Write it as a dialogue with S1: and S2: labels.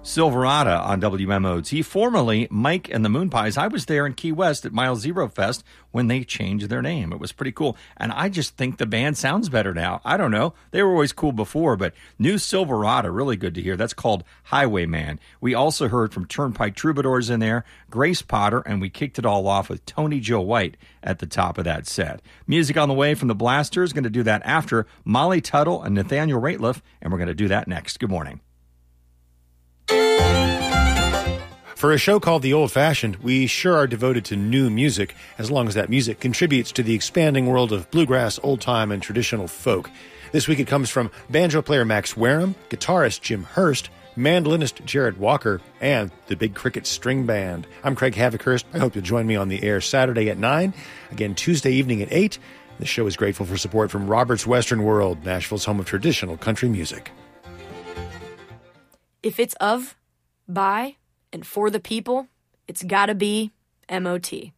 S1: Silverado on WMOT, formerly Mike and the Moon Pies. I was there in Key West at Mile Zero Fest when they changed their name. It was pretty cool. And I just think the band sounds better now. I don't know. They were always cool before, but new Silverado, really good to hear. That's called Highwayman. We also heard from Turnpike Troubadours in there, Grace Potter, and we kicked it all off with Tony Joe White at the top of that set. Music on the way from the Blasters. Going to do that after Molly Tuttle and Nathaniel Rateliff, and we're going to do that next. Good morning.
S2: For a show called The Old Fashioned, we sure are devoted to new music, as long as that music contributes to the expanding world of bluegrass, old-time, and traditional folk. This week it comes from banjo player Max Wareham, guitarist Jim Hurst, mandolinist Jared Walker, and the Big Cricket String Band. I'm Craig Havikhurst. I hope you'll join me on the air Saturday at 9, again Tuesday evening at 8. The show is grateful for support from Robert's Western World, Nashville's home of traditional country music.
S3: If it's of, by, and for the people, it's gotta be MOT.